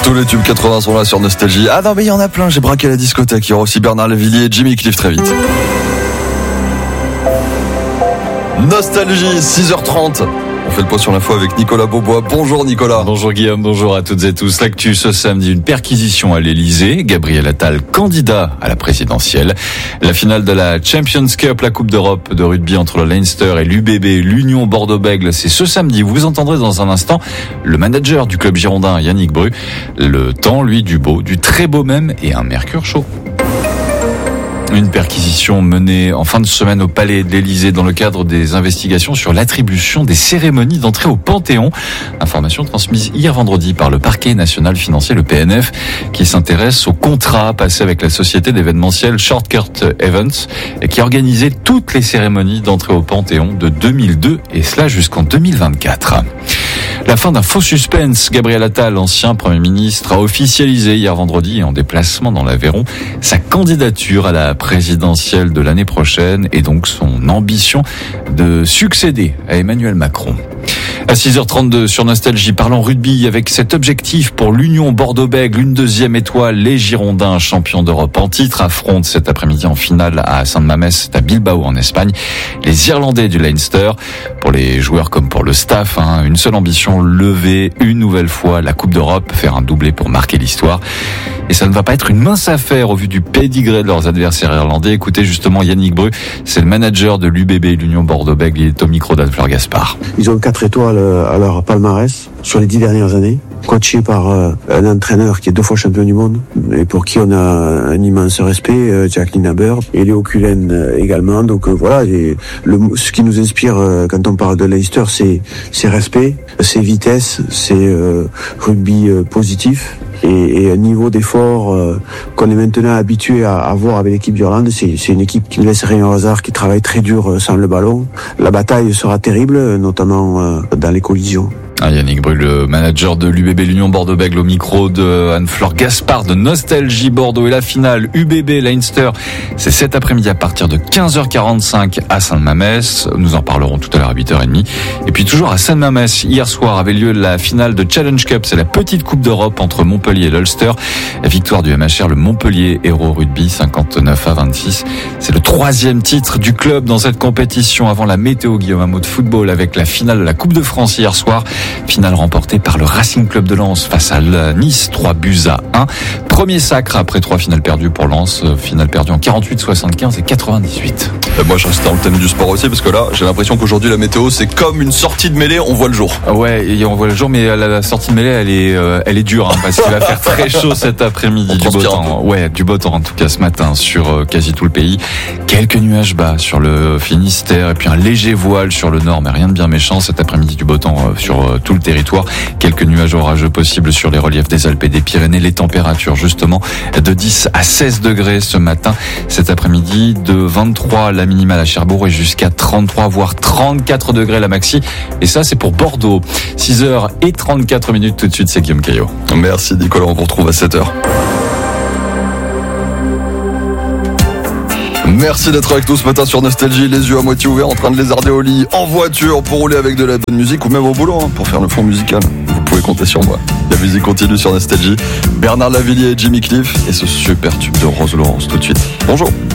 Tous les tubes 80 sont là sur Nostalgie. Ah non mais il y en a plein, j'ai braqué la discothèque. Il y aura aussi Bernard Lavilliers et Jimmy Cliff très vite. Nostalgie, 6h30. On fait le point sur l'info avec Nicolas Beaubois. Bonjour Nicolas. Bonjour Guillaume, bonjour à toutes et tous. L'actu ce samedi, une perquisition à l'Elysée. Gabriel Attal, candidat à la présidentielle. La finale de la Champions Cup, la Coupe d'Europe de rugby entre le Leinster et l'UBB, l'Union Bordeaux-Bègles. C'est ce samedi. Vous entendrez dans un instant le manager du club girondin, Yannick Bru. Le temps, lui, du beau, du très beau même et un mercure chaud. Une perquisition menée en fin de semaine au Palais de l'Élysée dans le cadre des investigations sur l'attribution des cérémonies d'entrée au Panthéon. Information transmise hier vendredi par le parquet national financier, le PNF, qui s'intéresse au contrat passé avec la société d'événementiel Shortcut Events et qui organisait toutes les cérémonies d'entrée au Panthéon de 2002 et cela jusqu'en 2024. La fin d'un faux suspense. Gabriel Attal, ancien Premier ministre, a officialisé hier vendredi, en déplacement dans l'Aveyron, sa candidature à la présidentielle de l'année prochaine et donc son ambition de succéder à Emmanuel Macron. À 6h32 sur Nostalgie, parlons rugby avec cet objectif pour l'Union Bordeaux-Bègles, une deuxième étoile. Les Girondins, champions d'Europe en titre, affrontent cet après-midi en finale à San Mamés, c'est à Bilbao en Espagne, les Irlandais du Leinster. Pour les joueurs comme pour le staff, une seule ambition, lever une nouvelle fois la Coupe d'Europe, faire un doublé pour marquer l'histoire. Et ça ne va pas être une mince affaire au vu du pédigré de leurs adversaires irlandais. Écoutez justement Yannick Bru, c'est le manager de l'UBB, l'Union Bordeaux-Bègles, il est au micro d'Anne-Fleur Gaspard. Ils ont 4 étoiles à leur palmarès sur les 10 dernières années, coaché par un entraîneur qui est 2 fois champion du monde et pour qui on a un immense respect, Jack Linaber, et Léo Cullen également. Donc voilà, ce qui nous inspire quand on parle de Leicester, c'est respect, c'est vitesse, c'est rugby positif. Et un niveau d'effort qu'on est maintenant habitué à avoir avec l'équipe d'Irlande. C'est une équipe qui ne laisse rien au hasard, qui travaille très dur sans le ballon. La bataille sera terrible, notamment dans les collisions. Yannick Bru, le manager de l'UBB, l'Union Bordeaux-Bègles, au micro de Anne-Fleur Gaspard de Nostalgie Bordeaux. Et la finale UBB Leinster, c'est cet après-midi à partir de 15h45 à San Mamés. Nous en parlerons tout à l'heure à 8h30. Et puis toujours à San Mamés, hier soir avait lieu la finale de Challenge Cup. C'est la petite Coupe d'Europe entre Montpellier et l'Ulster. La victoire du MHR, le Montpellier Héros Rugby, 59-26. C'est le 3e titre du club dans cette compétition avant la météo. Guillaume, un mot de football avec la finale de la Coupe de France hier soir. Finale remportée par le Racing Club de Lens face à Nice, 3-1. Premier sacre après 3 finales perdues pour Lens. Finale perdue en 48, 75 et 98. Moi je reste dans le thème du sport aussi parce que là j'ai l'impression qu'aujourd'hui la météo c'est comme une sortie de mêlée, on voit le jour. Ouais, et on voit le jour, mais la sortie de mêlée elle est dure parce qu'il va faire très chaud cet après-midi. Du beau temps. Ouais, du beau temps en tout cas ce matin sur quasi tout le pays. Quelques nuages bas sur le Finistère et puis un léger voile sur le nord, mais rien de bien méchant. Cet après-midi du beau temps sur tout le territoire. Quelques nuages orageux possibles sur les reliefs des Alpes et des Pyrénées. Les températures justement de 10 à 16 degrés ce matin. Cet après-midi de 23 la minimale à Cherbourg et jusqu'à 33 voire 34 degrés la maxi. Et ça c'est pour Bordeaux. 6h34 tout de suite, c'est Guillaume Caillot. Merci Nicolas, on vous retrouve à 7h. Merci d'être avec nous ce matin sur Nostalgie, les yeux à moitié ouverts, en train de lézarder au lit, en voiture, pour rouler avec de la bonne musique ou même au boulot, pour faire le fond musical. Vous pouvez compter sur moi. La musique continue sur Nostalgie. Bernard Lavilliers et Jimmy Cliff et ce super tube de Rose Laurence tout de suite. Bonjour.